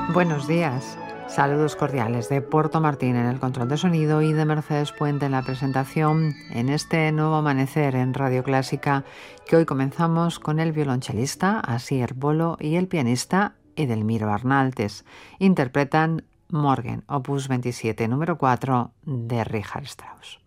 Buenos días. Saludos cordiales de Puerto Martín en el control de sonido y de Mercedes Puente en la presentación en este nuevo amanecer en Radio Clásica, que hoy comenzamos con el violonchelista Asier Bolo y el pianista Edelmiro Arnaltes. Interpretan Morgen, opus 27, número 4 de Richard Strauss.